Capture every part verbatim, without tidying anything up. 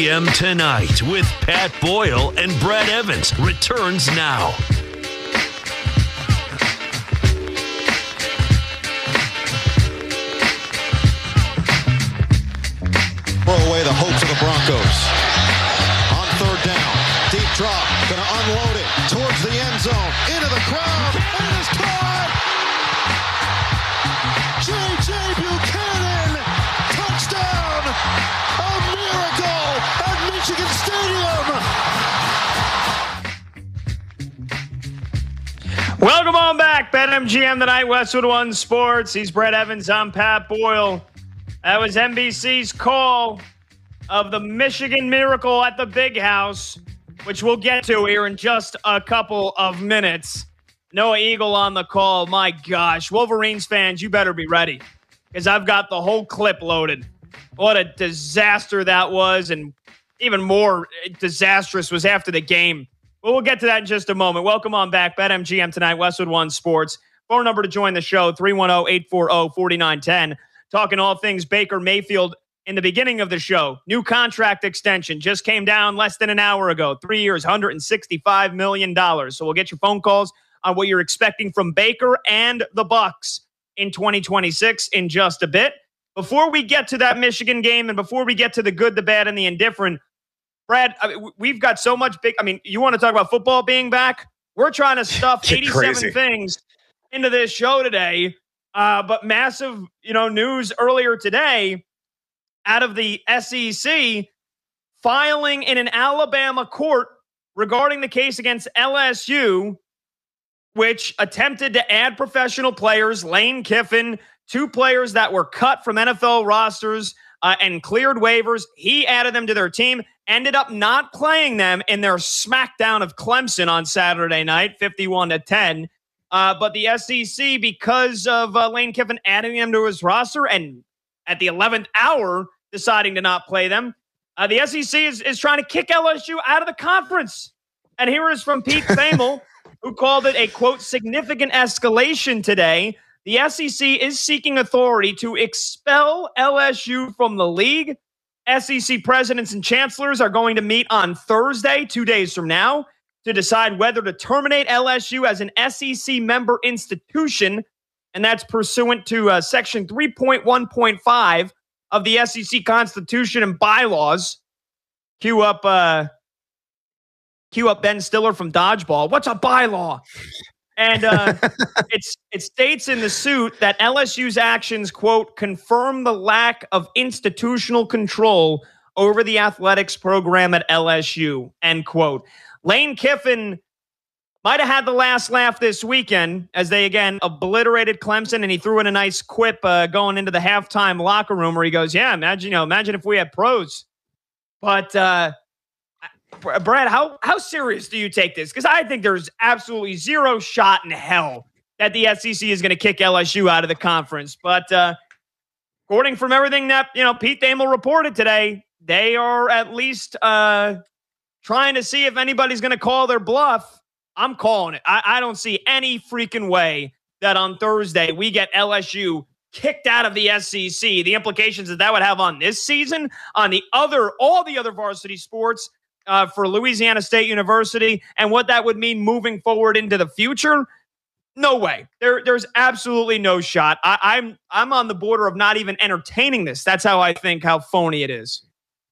P M Tonight with Pat Boyle and Brad Evans returns now. Throw away the hopes of the Broncos. On third down, deep drop, gonna unload it towards the end zone, into the crowd, and it's caught! J J Buchanan, touchdown! A miracle at Michigan Stadium! Welcome on back, BetMGM Tonight, Westwood One Sports. He's Brad Evans, I'm Pat Boyle. That was N B C's call of the Michigan Miracle at the Big House, which we'll get to here in just a couple of minutes. Noah Eagle on the call. My gosh, Wolverines fans, you better be ready because I've got the whole clip loaded. What a disaster that was, and even more disastrous was after the game. But we'll get to that in just a moment. Welcome on back, BetMGM Tonight, Westwood One Sports. Phone number to join the show, three one zero, eight four zero, four nine one zero. Talking all things Baker Mayfield in the beginning of the show. New contract extension just came down less than an hour ago. Three years, one hundred sixty-five million dollars. So we'll get your phone calls on what you're expecting from Baker and the Bucs in twenty twenty-six in just a bit. Before we get to that Michigan game and before we get to the good, the bad, and the indifferent, Brad, I mean, we've got so much big. I mean, you want to talk about football being back? We're trying to stuff eighty-seven crazy. things into this show today. Uh, but massive, you know, news earlier today out of the S E C filing in an Alabama court regarding the case against L S U, which attempted to add professional players, Lane Kiffin, two players that were cut from N F L rosters uh, and cleared waivers. He added them to their team, ended up not playing them in their smackdown of Clemson on Saturday night, fifty-one to ten. Uh, but the S E C, because of uh, Lane Kiffin adding them to his roster and at the eleventh hour deciding to not play them, uh, the S E C is, is trying to kick L S U out of the conference. And here is from Pete Thamel, who called it a, quote, significant escalation today. The S E C is seeking authority to expel L S U from the league. S E C presidents and chancellors are going to meet on Thursday, two days from now, to decide whether to terminate L S U as an S E C member institution, and that's pursuant to uh, Section three point one point five of the S E C Constitution and bylaws. Cue up, uh, cue up Ben Stiller from Dodgeball. What's a bylaw? And uh, it's it states in the suit that L S U's actions, quote, confirm the lack of institutional control over the athletics program at L S U, end quote. Lane Kiffin might have had the last laugh this weekend as they, again, obliterated Clemson, and he threw in a nice quip uh, going into the halftime locker room where he goes, yeah, imagine, you know, imagine if we had pros. But, uh, Brad, how, how serious do you take this? Because I think there's absolutely zero shot in hell that the S E C is going to kick L S U out of the conference. But uh, according from everything that, you know, Pete Thamel reported today, they are at least uh, – trying to see if anybody's going to call their bluff. I'm calling it. I, I don't see any freaking way that on Thursday we get L S U kicked out of the S E C. The implications that that would have on this season, on the other, all the other varsity sports uh, for Louisiana State University, and what that would mean moving forward into the future. No way. There, there's absolutely no shot. I, I'm, I'm on the border of not even entertaining this. That's how I think how phony it is.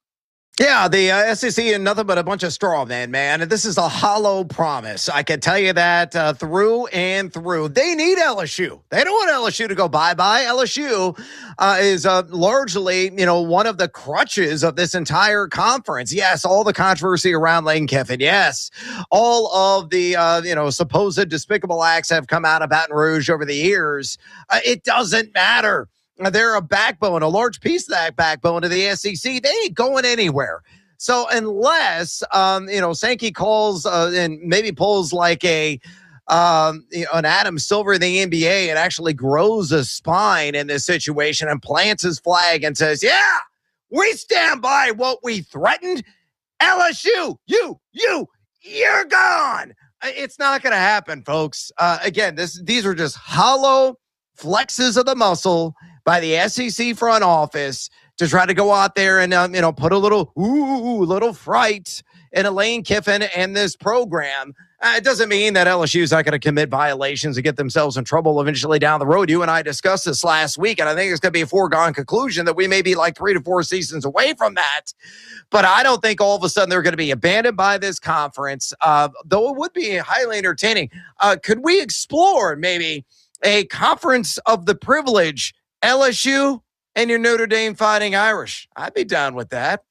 Yeah, the uh, S E C and nothing but a bunch of straw men, man. And this is a hollow promise. I can tell you that uh, through and through. They need L S U. They don't want L S U to go bye-bye. L S U uh, is uh, largely, you know, one of the crutches of this entire conference. Yes, all the controversy around Lane Kiffin. Yes, all of the, uh, you know, supposed despicable acts have come out of Baton Rouge over the years. Uh, it doesn't matter. They're a backbone, a large piece of that backbone to the S E C. They ain't going anywhere. So unless, um, you know, Sankey calls uh, and maybe pulls like a, um, you know, an Adam Silver in the N B A and actually grows a spine in this situation and plants his flag and says, yeah, we stand by what we threatened. L S U, you, you, you're gone. It's not going to happen, folks. Uh, again, this these are just hollow flexes of the muscle by the S E C front office to try to go out there and, um, you know, put a little, ooh, little fright in Lane Kiffin and this program. Uh, it doesn't mean that L S U is not going to commit violations and get themselves in trouble eventually down the road. You and I discussed this last week, and I think it's going to be a foregone conclusion that we may be like three to four seasons away from that. But I don't think all of a sudden they're going to be abandoned by this conference, uh, though it would be highly entertaining. Uh, could we explore maybe a conference of the privilege, L S U and your Notre Dame Fighting Irish? I'd be down with that.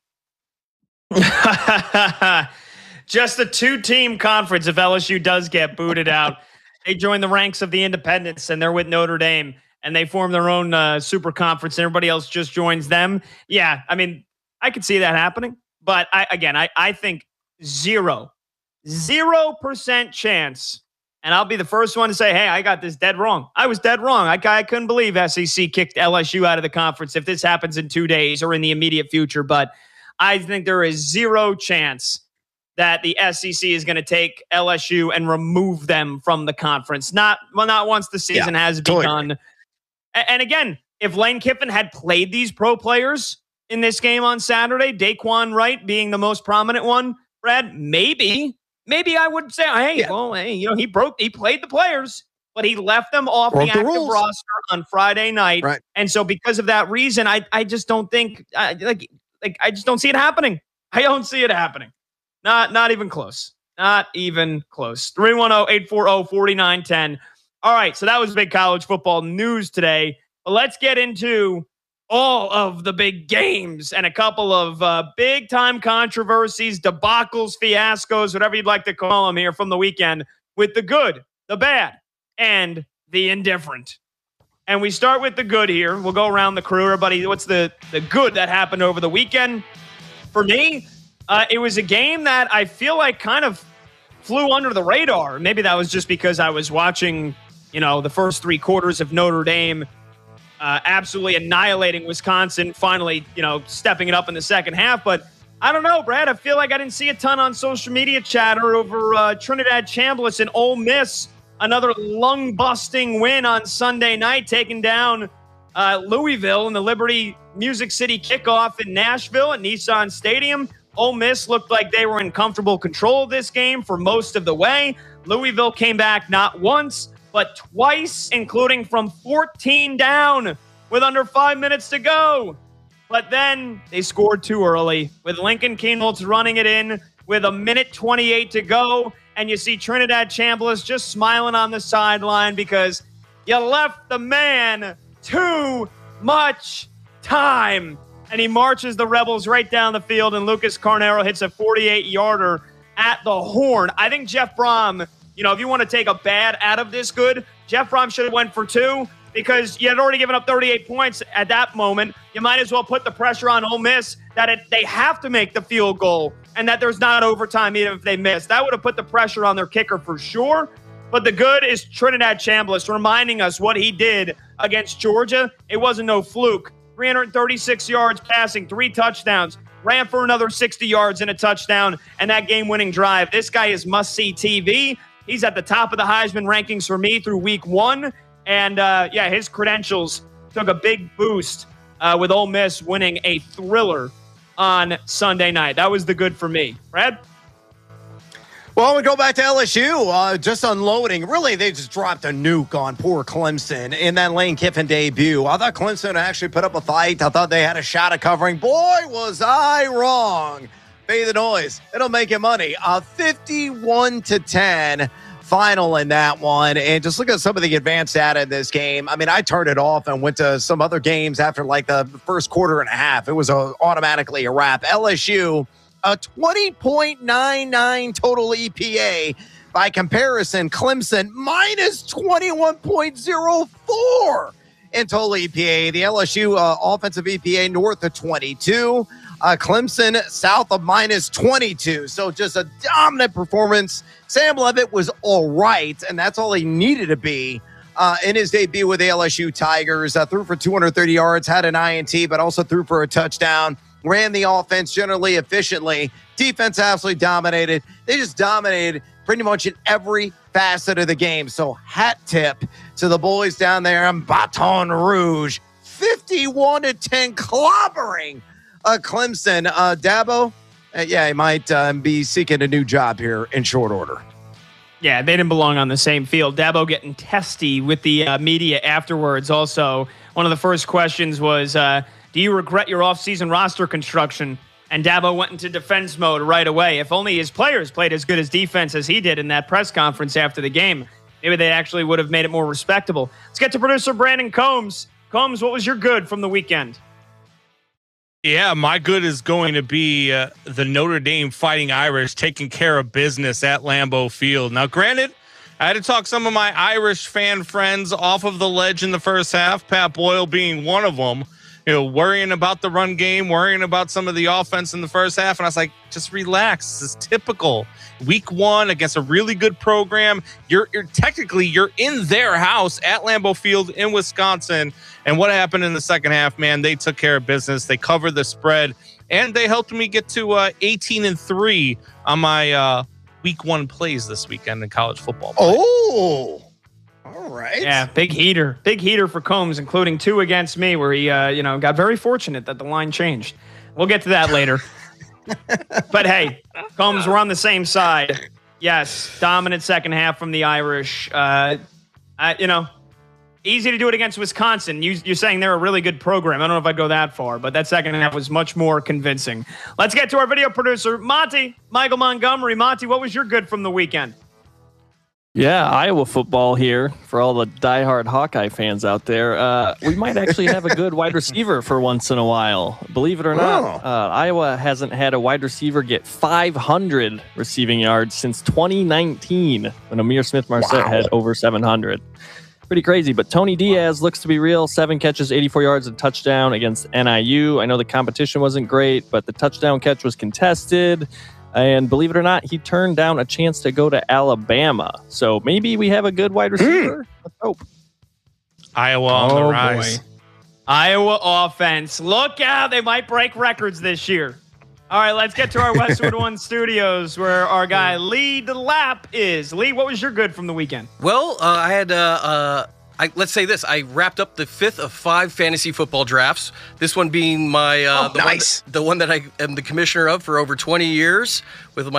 Just a two-team conference if L S U does get booted out. They join the ranks of the independents, and they're with Notre Dame, and they form their own uh, super conference, and everybody else just joins them. Yeah, I mean, I could see that happening. But, I, again, I, I think zero, zero percent chance, and I'll be the first one to say, hey, I got this dead wrong. I was dead wrong. I, I couldn't believe S E C kicked L S U out of the conference if this happens in two days or in the immediate future. But I think there is zero chance that the S E C is going to take L S U and remove them from the conference. Not well, not once the season yeah, has totally. begun. And again, if Lane Kiffin had played these pro players in this game on Saturday, Daquan Wright being the most prominent one, Brad, maybe, maybe I would say, hey, yeah. well, hey, you know, he broke, he played the players, but he left them off broke the active the roster on Friday night. Right. And so because of that reason, I, I just don't think, uh, like, like, I just don't see it happening. I don't see it happening. Not not even close. Not even close. three one zero, eight four zero, four nine one zero. All right, so that was big college football news today. But let's get into all of the big games and a couple of uh, big-time controversies, debacles, fiascos, whatever you'd like to call them here from the weekend with the good, the bad, and the indifferent. And we start with the good here. We'll go around the crew. Everybody, what's the, the good that happened over the weekend? For me, Uh, it was a game that I feel like kind of flew under the radar. Maybe that was just because I was watching, you know, the first three quarters of Notre Dame uh, absolutely annihilating Wisconsin, finally, you know, stepping it up in the second half. But I don't know, Brad. I feel like I didn't see a ton on social media chatter over uh, Trinidad Chambliss and Ole Miss. Another lung-busting win on Sunday night, taking down uh, Louisville in the Liberty Music City kickoff in Nashville at Nissan Stadium. Ole Miss looked like they were in comfortable control of this game for most of the way. Louisville came back not once, but twice, including from fourteen down with under five minutes to go. But then they scored too early with Lincoln Kienholz running it in with a minute twenty-eight to go. And you see Trinidad Chambliss just smiling on the sideline because you left the man too much time. And he marches the Rebels right down the field, and Lucas Carnero hits a forty-eight-yarder at the horn. I think Jeff Brom, you know, if you want to take a bad out of this good, Jeff Brom should have went for two because you had already given up thirty-eight points at that moment. You might as well put the pressure on Ole Miss that it, they have to make the field goal and that there's not overtime even if they miss. That would have put the pressure on their kicker for sure. But the good is Trinidad Chambliss reminding us what he did against Georgia. It wasn't no fluke. three hundred thirty-six yards passing, three touchdowns, ran for another sixty yards and a touchdown, and that game-winning drive. This guy is must-see T V. He's at the top of the Heisman rankings for me through week one. And, uh, yeah, his credentials took a big boost uh, with Ole Miss winning a thriller on Sunday night. That was the good for me. Brad? Well, we go back to L S U, uh, just unloading. Really, they just dropped a nuke on poor Clemson in that Lane Kiffin debut. I thought Clemson actually put up a fight. I thought they had a shot at covering. Boy, was I wrong. Pay the noise. It'll make you money. Uh, fifty-one to ten final in that one. And just look at some of the advanced data in this game. I mean, I turned it off and went to some other games after like the first quarter and a half. It was a, automatically a wrap. L S U, a twenty point nine nine total E P A. By comparison, Clemson minus twenty-one point oh four in total E P A. The L S U uh, offensive E P A north of twenty-two. Uh, Clemson south of minus twenty-two. So just a dominant performance. Sam Leavitt was all right, and that's all he needed to be uh, in his debut with the L S U Tigers. Uh, threw for two hundred thirty yards, had an I N T, but also threw for a touchdown. Ran the offense generally efficiently. Defense absolutely dominated. They just dominated pretty much in every facet of the game. So hat tip to the boys down there in Baton Rouge. fifty fifty-one to ten, clobbering uh, Clemson. Uh, Dabo, uh, yeah, he might uh, be seeking a new job here in short order. Yeah, they didn't belong on the same field. Dabo getting testy with the uh, media afterwards. Also, one of the first questions was, uh, do you regret your offseason roster construction? And Dabo went into defense mode right away. If only his players played as good as defense as he did in that press conference after the game, maybe they actually would have made it more respectable. Let's get to producer Brandon Combs. Combs, what was your good from the weekend? Yeah, my good is going to be uh, the Notre Dame Fighting Irish taking care of business at Lambeau Field. Now, granted, I had to talk some of my Irish fan friends off of the ledge in the first half, Pat Boyle being one of them. You know, worrying about the run game, worrying about some of the offense in the first half. And I was like, just relax. This is typical. Week one against a really good program. You're, you're technically, you're in their house at Lambeau Field in Wisconsin. And what happened in the second half, man, they took care of business. They covered the spread and they helped me get to uh, eighteen and three on my uh, week one plays this weekend in college football play. Oh, all right. Yeah, big heater. Big heater for Combs, including two against me where he, uh, you know, got very fortunate that the line changed. We'll get to that later. But, hey, Combs, we're on the same side. Yes, dominant second half from the Irish. Uh, I, you know, easy to do it against Wisconsin. You, you're saying they're a really good program. I don't know if I'd go that far, but that second half was much more convincing. Let's get to our video producer, Monty, Michael Montgomery. Monty, what was your good from the weekend? Yeah, Iowa football here for all the diehard Hawkeye fans out there. Uh, we might actually have a good wide receiver for once in a while. Believe it or not, uh, Iowa hasn't had a wide receiver get five hundred receiving yards since twenty nineteen when Amir Smith-Marset Wow. had over seven hundred. Pretty crazy, but Tony Diaz looks to be real. Seven catches, eighty-four yards, and touchdown against N I U. I know the competition wasn't great, but the touchdown catch was contested. And believe it or not, he turned down a chance to go to Alabama. So maybe we have a good wide receiver. Mm. Let's hope. Iowa on the rise. Boy. Iowa offense. Look out. They might break records this year. All right, let's get to our Westwood One studios where our guy Lee DeLapp is. Lee, what was your good from the weekend? Well, uh, I had, uh, uh, I, let's say this. I wrapped up the fifth of five fantasy football drafts. This one being my uh, oh, the, nice. one, the one that I am the commissioner of for over twenty years with my